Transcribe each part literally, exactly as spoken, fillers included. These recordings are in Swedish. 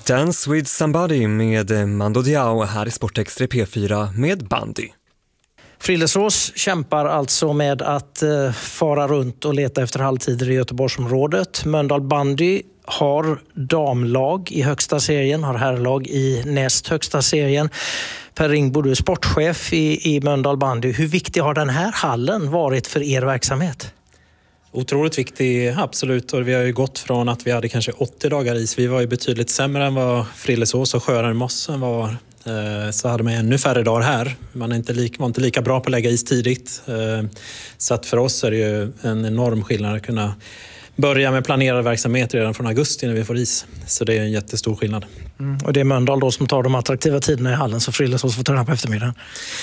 Dance with somebody med Mando Diao här i Sportextra P fyra med bandy. Frillesås kämpar alltså med att eh, fara runt och leta efter halvtider i Göteborgsområdet. Mölndal bandy har damlag i högsta serien, har herrlag i näst högsta serien. Per Ringbo, du är sportchef i, i Mölndal bandy. Hur viktig har den här hallen varit för er verksamhet? Otroligt viktig, absolut. Och vi har ju gått från att vi hade kanske åttio dagar is. Vi var ju betydligt sämre än vad Frillesås och Sjöaren Mossen var. Så hade man ännu färre dagar här. Man är inte lika, var inte lika bra på att lägga is tidigt. Så att för oss är det ju en enorm skillnad att kunna börja med planerad verksamhet redan från augusti när vi får is. Så det är en jättestor skillnad. Mm. Och det är Mölndal då som tar de attraktiva tiderna i hallen, så Frillesås får träna på eftermiddagen.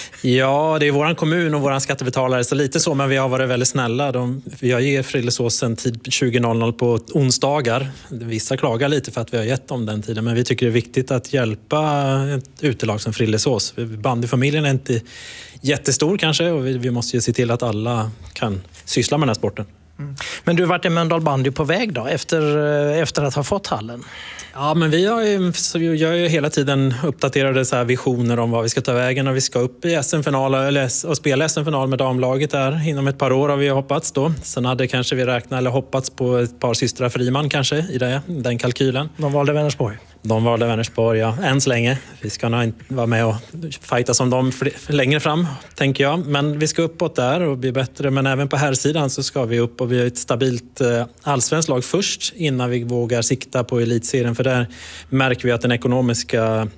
Ja, det är våran kommun och våran skattebetalare, så lite så, men vi har varit väldigt snälla. De, jag ger Frillesås en tid tjugo noll noll på onsdagar. Vissa klagar lite för att vi har gett dem den tiden, men vi tycker det är viktigt att hjälpa ett utelag som Frillesås. Bandyfamiljen är inte jättestor kanske, och vi, vi måste ju se till att alla kan syssla med den här sporten. Mm. Men du har varit i Mölndal bandy på väg då, efter, efter att ha fått hallen? Ja, men vi har ju, så vi gör ju hela tiden uppdaterade så här visioner om vad vi ska ta vägen, och vi ska upp i S M-final eller, och spela S M-final med damlaget där inom ett par år har vi hoppats då. Sen hade kanske vi räknat eller hoppats på ett par systrar Friman kanske i det, den kalkylen. De valde Vänersborg? De valde Vänersborg, ja. Än så länge. Vi ska nog inte vara med och fighta som dem längre fram, tänker jag. Men vi ska uppåt där och bli bättre. Men även på här sidan så ska vi upp och vi har ett stabilt allsvenskt lag först innan vi vågar sikta på elitserien. För där märker vi att den ekonomiska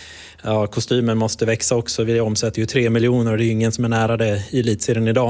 ja, kostymen måste växa också. Vi omsätter ju tre miljoner och det är ingen som är nära det i elitserien idag.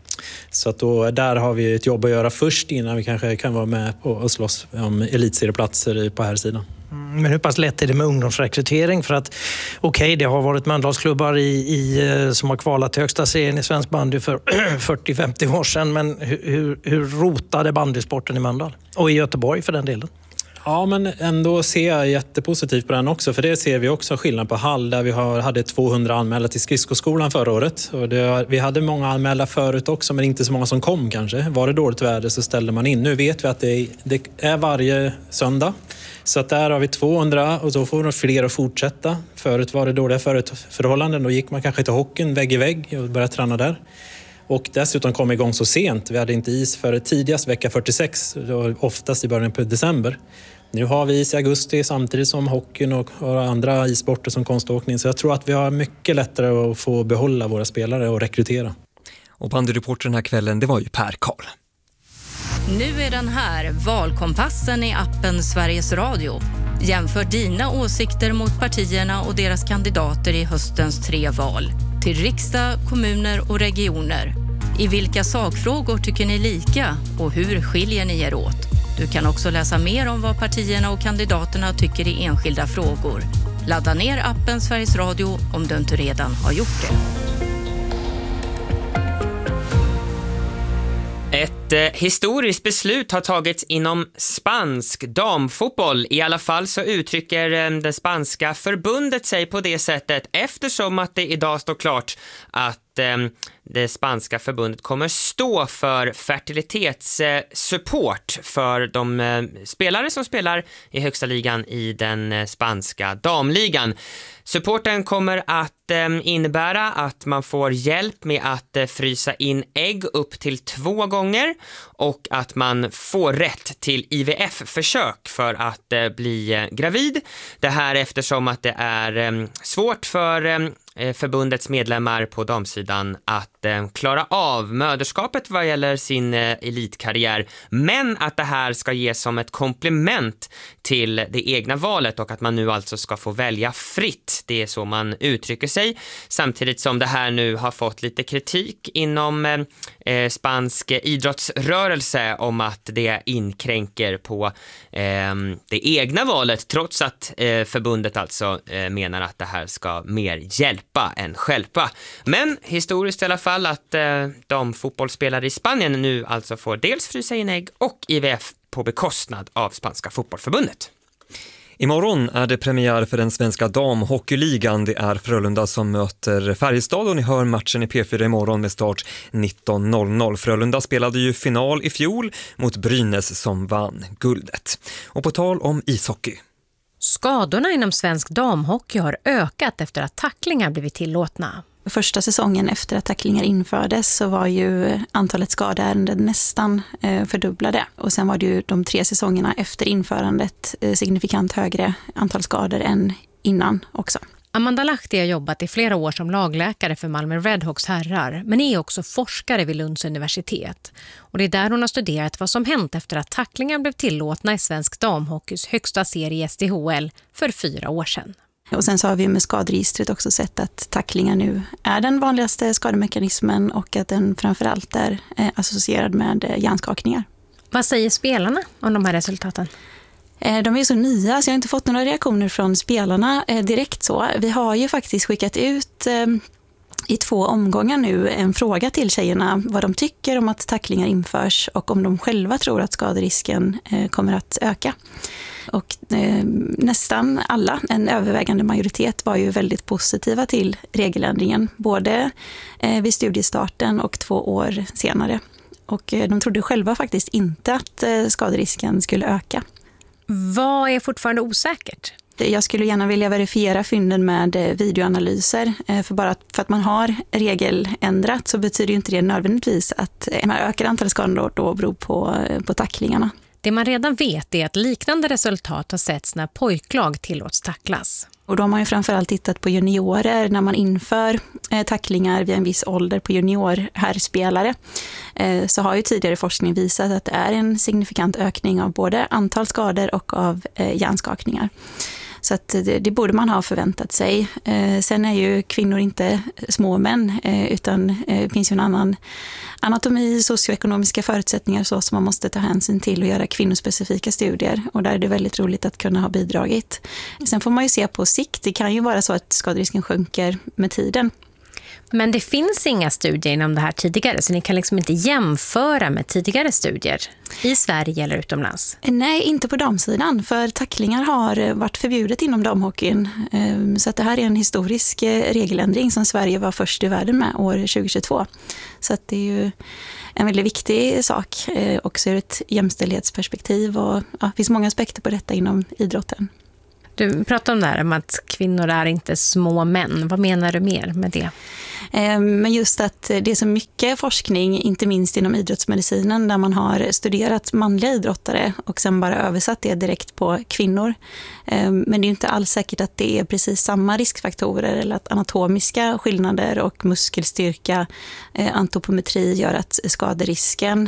Så att då, där har vi ett jobb att göra först innan vi kanske kan vara med på och slåss om elitserieplatser på här sidan. Men hur pass lätt är det med ungdomsrekrytering? För att okej, okay, det har varit Mölndalsklubbar i, i, som har kvalat till högsta serien i svensk bandy för fyrtio till femtio år sedan. Men hur, hur rotade bandysporten i Mölndal? Och i Göteborg för den delen? Ja, men ändå ser jag jättepositivt på den också. För det ser vi också skillnad på Hall där vi har, hade tvåhundra anmälda till skridskoskolan förra året. Och det, vi hade många anmälda förut också, men inte så många som kom kanske. Var det dåligt väder så ställde man in. Nu vet vi att det är, det är varje söndag. Så att där har vi tvåhundra och då får de fler att fortsätta. Förut var det dåliga förhållanden. Då gick man kanske till hockeyn vägg i vägg och började träna där. Och dessutom kom igång så sent. Vi hade inte is för tidigast vecka fyrtiosex, oftast i början på december. Nu har vi is i augusti samtidigt som hockeyn och andra issporter som konståkning. Så jag tror att vi har mycket lättare att få behålla våra spelare och rekrytera. Och bandyreportern den här kvällen, det var ju Per Karl. Nu är den här, valkompassen i appen Sveriges Radio. Jämför dina åsikter mot partierna och deras kandidater i höstens tre val. Till riksdag, kommuner och regioner. I vilka sakfrågor tycker ni lika och hur skiljer ni er åt? Du kan också läsa mer om vad partierna och kandidaterna tycker i enskilda frågor. Ladda ner appen Sveriges Radio om du inte redan har gjort det. Ett eh, historiskt beslut har tagits inom spansk damfotboll. I alla fall så uttrycker eh, det spanska förbundet sig på det sättet, eftersom att det idag står klart att eh, det spanska förbundet kommer stå för fertilitetssupport eh, för de eh, spelare som spelar i högsta ligan i den eh, spanska damligan. Supporten kommer att eh, innebära att man får hjälp med att eh, frysa in ägg upp till två gånger och att man får rätt till I V F-försök för att eh, bli eh, gravid. Det här eftersom att det är eh, svårt för eh, förbundets medlemmar på damsidan att eh, klara av möderskapet vad gäller sin eh, elitkarriär, men att det här ska ges som ett komplement till det egna valet och att man nu alltså ska få välja fritt. Det är så man uttrycker sig, samtidigt som det här nu har fått lite kritik inom eh, spansk idrottsrörelse om att det inkränker på eh, det egna valet, trots att eh, förbundet alltså eh, menar att det här ska mer hjälpa än stjälpa. Men historiskt i alla fall att eh, de fotbollsspelare i Spanien nu alltså får dels frysa in ägg och I V F på bekostnad av spanska fotbollförbundet. Imorgon är det premiär för den svenska damhockeyligan. Det är Frölunda som möter Färjestad och ni hör matchen i P fyra imorgon med start nitton noll noll. Frölunda spelade ju final i fjol mot Brynäs som vann guldet. Och på tal om ishockey. Skadorna inom svensk damhockey har ökat efter att tacklingar blivit tillåtna. Första säsongen efter att tacklingar infördes så var ju antalet skadeärenden nästan eh, fördubblade. Och sen var det ju de tre säsongerna efter införandet eh, signifikant högre antal skador än innan också. Amanda Lahti har jobbat i flera år som lagläkare för Malmö Redhawks herrar, men är också forskare vid Lunds universitet. Och det är där hon har studerat vad som hänt efter att tacklingar blev tillåtna i svensk damhockeys högsta serie S D H L för fyra år sedan. Och sen så har vi med skaderegistret också sett att tacklingar nu är den vanligaste skademekanismen och att den framförallt är associerad med hjärnskakningar. Vad säger spelarna om de här resultaten? De är så nya så jag har inte fått några reaktioner från spelarna direkt så. Vi har ju faktiskt skickat ut i två omgångar nu en fråga till tjejerna vad de tycker om att tacklingar införs och om de själva tror att skaderisken kommer att öka. Och eh, nästan alla, en övervägande majoritet, var ju väldigt positiva till regeländringen. Både eh, vid studiestarten och två år senare. Och eh, de trodde själva faktiskt inte att eh, skaderisken skulle öka. Vad är fortfarande osäkert? Jag skulle gärna vilja verifiera fynden med videoanalyser. För bara för att man har regeländrat så betyder ju inte det nödvändigtvis att man ökar antalet skador då beror på, på tacklingarna. Det man redan vet är att liknande resultat har setts när pojklag tillåts tacklas. Och då har man ju framförallt tittat på juniorer när man inför eh, tacklingar vid en viss ålder på juniorherrspelare. Eh, så har ju tidigare forskning visat att det är en signifikant ökning av både antal skador och av eh, hjärnskakningar. Så att det, det borde man ha förväntat sig. Eh, sen är ju kvinnor inte små män eh, utan eh, det finns ju en annan anatomi, socioekonomiska förutsättningar så som man måste ta hänsyn till och göra kvinnospecifika studier. Och där är det väldigt roligt att kunna ha bidragit. Sen får man ju se på sikt. Det kan ju vara så att skaderisken sjunker med tiden. Men det finns inga studier inom det här tidigare så ni kan liksom inte jämföra med tidigare studier i Sverige eller utomlands? Nej, inte på damsidan för tacklingar har varit förbjudet inom damhockeyn. Så att det här är en historisk regeländring som Sverige var först i världen med år tjugohundratjugotvå. Så att det är ju en väldigt viktig sak också ur ett jämställdhetsperspektiv och ja, det finns många aspekter på detta inom idrotten. Du pratar om det här om att kvinnor är inte små män. Vad menar du mer med det? Men just att det är så mycket forskning, inte minst inom idrottsmedicinen, där man har studerat manliga idrottare och sen bara översatt det direkt på kvinnor. Men det är inte alls säkert att det är precis samma riskfaktorer eller att anatomiska skillnader och muskelstyrka, antropometri gör att skaderisken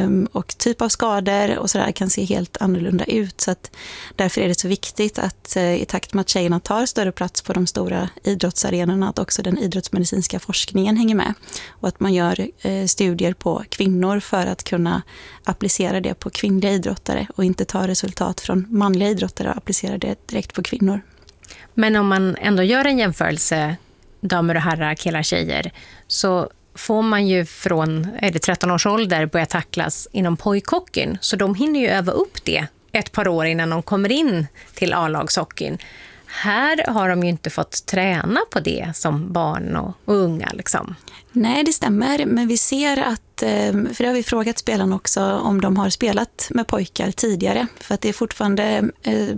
och typ av skador och sådär kan se helt annorlunda ut. Så att därför är det så viktigt att i takt med att tjejerna tar större plats på de stora idrottsarenorna att också den idrottsmedicinska forskningen hänger med och att man gör eh, studier på kvinnor för att kunna applicera det på kvinnliga idrottare och inte ta resultat från manliga idrottare och applicera det direkt på kvinnor. Men om man ändå gör en jämförelse damer och herrar, killar, tjejer så får man ju från är det tretton års ålder börja tacklas inom pojkhockeyn så de hinner ju öva upp det ett par år innan de kommer in till A-lagshockeyn. Här har de ju inte fått träna på det som barn och, och unga liksom. Nej, det stämmer. Men vi ser att, för det har vi frågat spelarna också om de har spelat med pojkar tidigare. För att det är fortfarande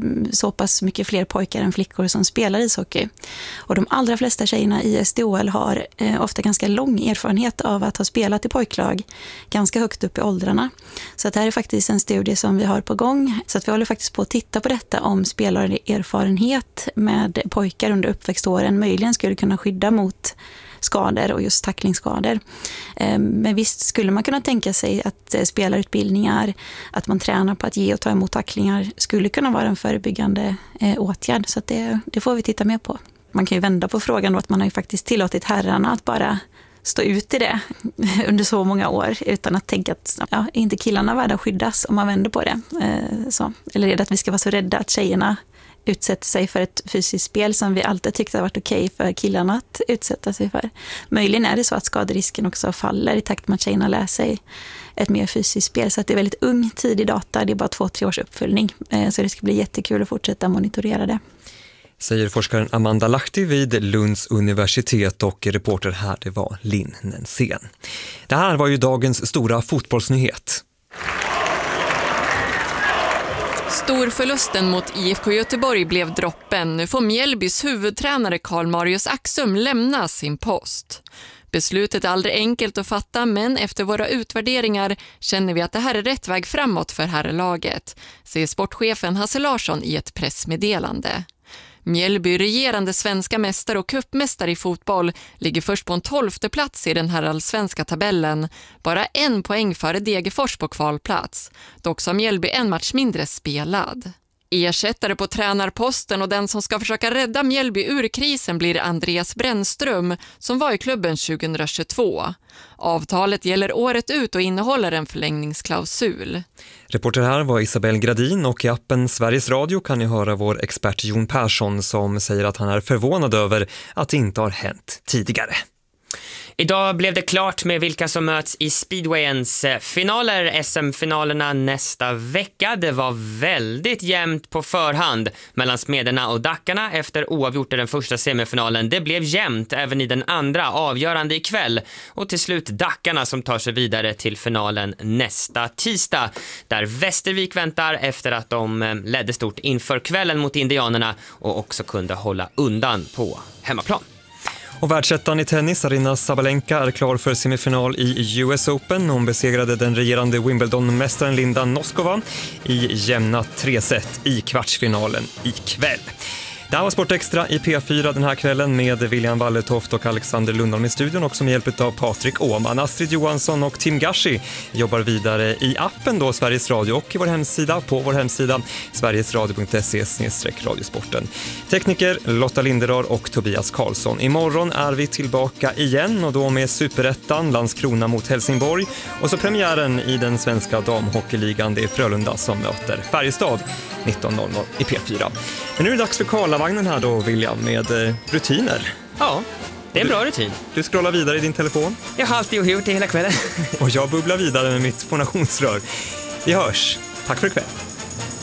så pass mycket fler pojkar än flickor som spelar ishockey. Och de allra flesta tjejerna i S D H L har ofta ganska lång erfarenhet av att ha spelat i pojklag ganska högt upp i åldrarna. Så att det här är faktiskt en studie som vi har på gång. Så att vi håller faktiskt på att titta på detta om spelarerfarenhet med pojkar under uppväxtåren möjligen skulle kunna skydda mot skador och just tacklingsskador. Men visst skulle man kunna tänka sig att spelarutbildningar, att man tränar på att ge och ta emot tacklingar skulle kunna vara en förebyggande åtgärd. Så att det, det får vi titta mer på. Man kan ju vända på frågan och att man har ju faktiskt tillåtit herrarna att bara stå ut i det under så många år utan att tänka att ja, är inte killarna värda att skyddas om man vänder på det. Så. Eller är det att vi ska vara så rädda att tjejerna utsätter sig för ett fysiskt spel som vi alltid tyckte har varit okej för killarna att utsätta sig för. Möjligen är det så att skaderisken också faller i takt med att tjejerna lär sig ett mer fysiskt spel. Så att det är väldigt ung tid i data, det är bara två, tre års uppföljning. Så det ska bli jättekul att fortsätta monitorera det. Säger forskaren Amanda Lahti vid Lunds universitet och reporter här det var Linn Nensén. Det här var ju dagens stora fotbollsnyhet. Storförlusten mot I F K Göteborg blev droppen. Nu får Mjällbys huvudtränare Karl Marius Axum lämna sin post. Beslutet är aldrig enkelt att fatta, men efter våra utvärderingar känner vi att det här är rätt väg framåt för herrlaget, säger sportchefen Hasse Larsson i ett pressmeddelande. Mjällby, regerande svenska mästare och cupmästare i fotboll, ligger först på en tolfte plats i den här allsvenska tabellen. Bara en poäng före Degerfors på kvalplats. Dock har Mjällby en match mindre spelad. Ersättare på tränarposten och den som ska försöka rädda Mjällby ur krisen blir Andreas Brännström som var i klubben tjugohundratjugotvå. Avtalet gäller året ut och innehåller en förlängningsklausul. Reporter här var Isabelle Gradin och i appen Sveriges Radio kan ni höra vår expert Jon Persson som säger att han är förvånad över att det inte har hänt tidigare. Idag blev det klart med vilka som möts i speedwayens finaler, S M-finalerna nästa vecka. Det var väldigt jämnt på förhand mellan Smederna och Dackarna efter oavgjort i den första semifinalen. Det blev jämnt även i den andra, avgörande ikväll. Och till slut Dackarna som tar sig vidare till finalen nästa tisdag. Där Västervik väntar efter att de ledde stort inför kvällen mot Indianerna och också kunde hålla undan på hemmaplan. Och världsettan i tennis, Arina Sabalenka, är klar för semifinal i U S Open. Hon besegrade den regerande Wimbledon-mästaren Linda Noskova i jämna tre set i kvartsfinalen ikväll. Det här var Sport Extra i P fyra den här kvällen med William Wallertoft och Alexander Lundholm i studion, också med hjälp av Patrik Åhman. Astrid Johansson och Tim Gashi jobbar vidare i appen då Sveriges Radio och i vår hemsida, på vår hemsida sverigesradio punkt se slash radiosporten. Tekniker Lotta Linderar och Tobias Karlsson. Imorgon är vi tillbaka igen och då med Superettan, Landskrona mot Helsingborg och så premiären i den svenska damhockeyligan. Det är Frölunda som möter Färjestad nitton noll noll i P fyra. Men nu är det dags för Karlavagnen här då, William, med eh, rutiner. Ja, det är en bra rutin. Du scrollar vidare i din telefon. Jag har alltid gjort det hela kvällen. Och jag bubblar vidare med mitt fonationsrör. Vi hörs. Tack för ikväll.